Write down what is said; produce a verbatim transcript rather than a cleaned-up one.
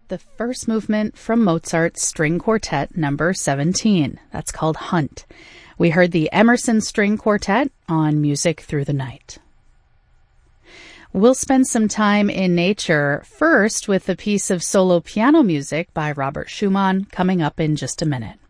the first movement from Mozart's String Quartet number seventeen. That's called Hunt. We heard the Emerson String Quartet on Music Through the Night. We'll spend some time in nature, first with a piece of solo piano music by Robert Schumann coming up in just a minute.